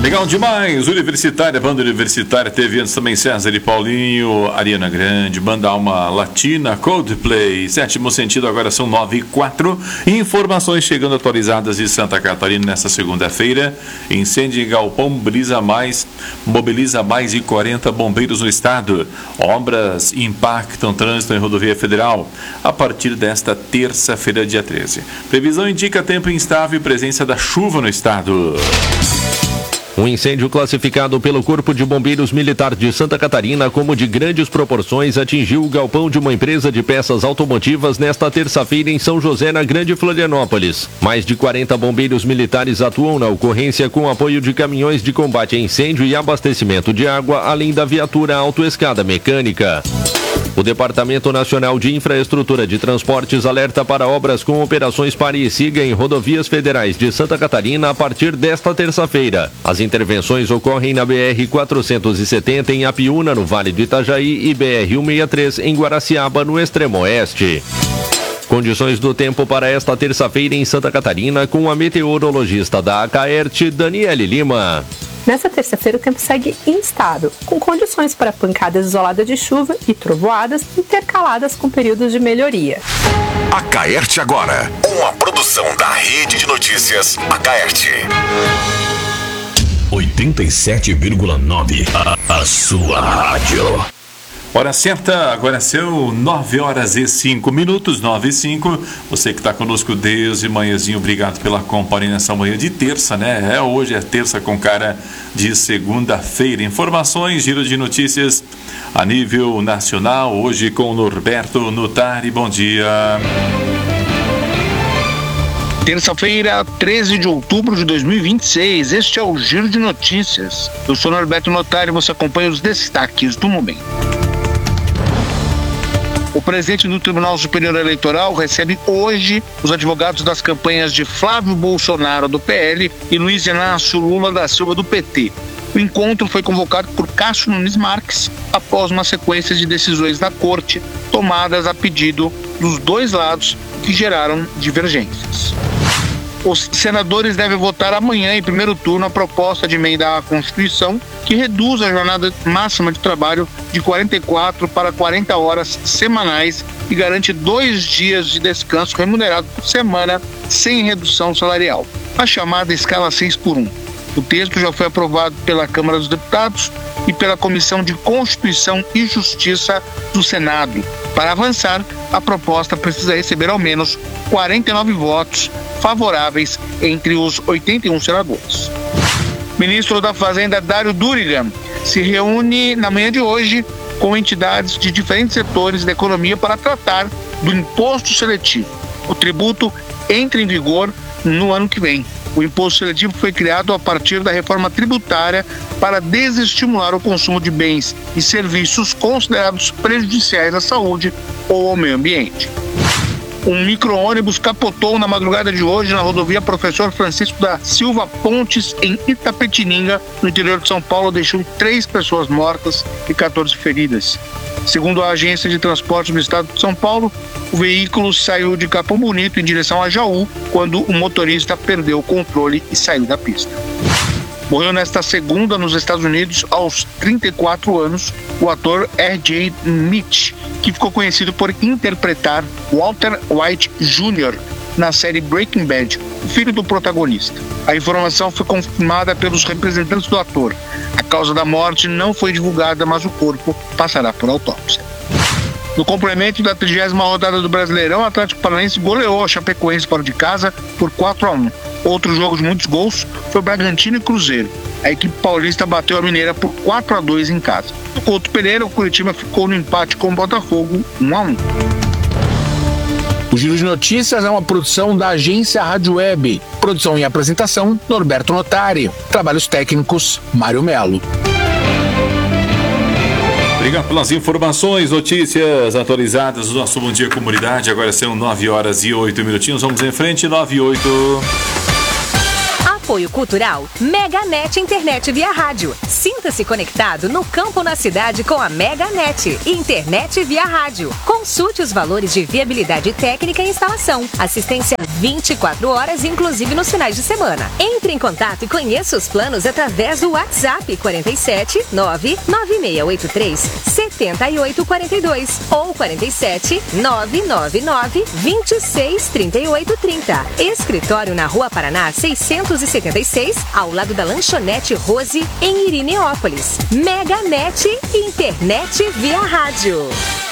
Legal demais, Universitária, Banda Universitária, teve antes também César e Paulinho, Ariana Grande, Banda Alma Latina, Coldplay, Sétimo Sentido, agora são 9h04. Informações chegando atualizadas de Santa Catarina nesta segunda-feira. Incêndio em Galpão mobiliza mais de 40 bombeiros no estado. Obras impactam trânsito em rodovia federal a partir desta terça-feira, dia 13. Previsão indica tempo instável e presença da chuva no estado. Um incêndio classificado pelo Corpo de Bombeiros Militar de Santa Catarina como de grandes proporções atingiu o galpão de uma empresa de peças automotivas nesta terça-feira em São José, na Grande Florianópolis. Mais de 40 bombeiros militares atuam na ocorrência com apoio de caminhões de combate a incêndio e abastecimento de água, além da viatura autoescada mecânica. O Departamento Nacional de Infraestrutura de Transportes alerta para obras com operações pare e siga em rodovias federais de Santa Catarina a partir desta terça-feira. As intervenções ocorrem na BR-470 em Apiúna, no Vale do Itajaí, e BR-163 em Guaraciaba, no extremo oeste. Condições do tempo para esta terça-feira em Santa Catarina com a meteorologista da Acaerte, Daniele Lima. Nessa terça-feira, o tempo segue instável, com condições para pancadas isoladas de chuva e trovoadas intercaladas com períodos de melhoria. Acaerte agora, uma produção da Rede de Notícias Acaerte. 87,9, a sua rádio. Hora certa, agora são 9h05, 9h05. Você que está conosco desde manhãzinho, obrigado pela companhia nessa manhã de terça, né? Hoje é terça com cara de segunda-feira. Informações, giro de notícias a nível nacional, hoje com Norberto Notari. Bom dia. Terça-feira, 13 de outubro de 2026, este é o Giro de Notícias. Eu sou Norberto Notari e você acompanha os destaques do momento. O presidente do Tribunal Superior Eleitoral recebe hoje os advogados das campanhas de Flávio Bolsonaro, do PL, e Luiz Inácio Lula da Silva, do PT. O encontro foi convocado por Cássio Nunes Marques após uma sequência de decisões da Corte tomadas a pedido dos dois lados que geraram divergências. Os senadores devem votar amanhã, em primeiro turno, a proposta de emenda à Constituição que reduz a jornada máxima de trabalho de 44 para 40 horas semanais e garante 2 dias de descanso remunerado por semana sem redução salarial, a chamada escala 6x1. O texto já foi aprovado pela Câmara dos Deputados e pela Comissão de Constituição e Justiça do Senado. Para avançar, a proposta precisa receber ao menos 49 votos favoráveis entre os 81 senadores. O ministro da Fazenda, Dário Durigan, se reúne na manhã de hoje com entidades de diferentes setores da economia para tratar do imposto seletivo. O tributo entra em vigor no ano que vem. O imposto seletivo foi criado a partir da reforma tributária para desestimular o consumo de bens e serviços considerados prejudiciais à saúde ou ao meio ambiente. Um micro-ônibus capotou na madrugada de hoje na rodovia Professor Francisco da Silva Pontes, em Itapetininga, no interior de São Paulo, deixando 3 pessoas mortas e 14 feridas. Segundo a Agência de Transportes do Estado de São Paulo, o veículo saiu de Capão Bonito em direção a Jaú, quando o motorista perdeu o controle e saiu da pista. Morreu nesta segunda nos Estados Unidos, aos 34 anos, o ator R.J. Mitch, que ficou conhecido por interpretar Walter White Jr. na série Breaking Bad, o filho do protagonista. A informação foi confirmada pelos representantes do ator. A causa da morte não foi divulgada, mas o corpo passará por autópsia. No complemento da 30ª rodada do Brasileirão, o Atlético Paranaense goleou a Chapecoense fora de casa por 4-1. Outro jogo de muitos gols foi Bragantino e Cruzeiro. A equipe paulista bateu a Mineira por 4-2 em casa. No Couto Pereira, o Curitiba ficou no empate com o Botafogo, 1-1. O Giro de Notícias é uma produção da agência Rádio Web. Produção e apresentação, Norberto Notari. Trabalhos técnicos, Mário Melo. Obrigado pelas informações, notícias atualizadas do nosso Bom Dia Comunidade. Agora são 9h08. Vamos em frente, 9h08. Apoio Cultural Meganet Internet via rádio. Sinta-se conectado no campo ou na cidade com a Meganet Internet via rádio. Consulte os valores de viabilidade técnica e instalação. Assistência 24 horas, inclusive nos finais de semana. Entre em contato e conheça os planos através do WhatsApp 47 99683 7842 ou 47 999 26 38 30. Escritório na Rua Paraná 676, ao lado da Lanchonete Rose, em Irineópolis. Meganet Internet via rádio.